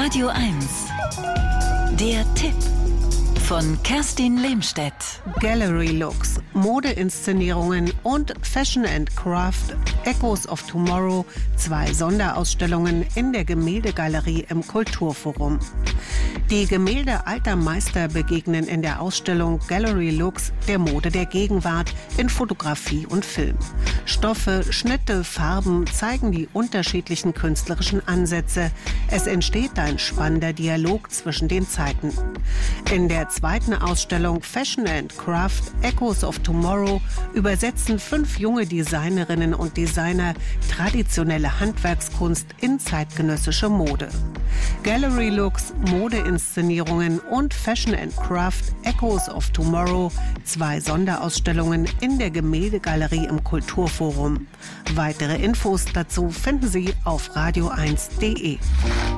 Radio 1. Der Tipp von Kerstin Lehmstedt. Gallery Looks, Modeinszenierungen und Fashion and Craft, Echoes of Tomorrow, 2 Sonderausstellungen in der Gemäldegalerie im Kulturforum. Die Gemälde alter Meister begegnen in der Ausstellung Gallery Looks der Mode der Gegenwart in Fotografie und Film. Stoffe, Schnitte, Farben zeigen die unterschiedlichen künstlerischen Ansätze. Es entsteht ein spannender Dialog zwischen den Zeiten. In der zweiten Ausstellung Fashion and Craft, Echoes of Tomorrow übersetzen 5 junge Designerinnen und Designer traditionelle Handwerkskunst in zeitgenössische Mode. Gallery Looks, Modeinszenierungen und Fashion and Craft, Echoes of Tomorrow, 2 Sonderausstellungen in der Gemäldegalerie im Kulturforum. Weitere Infos dazu finden Sie auf radio1.de.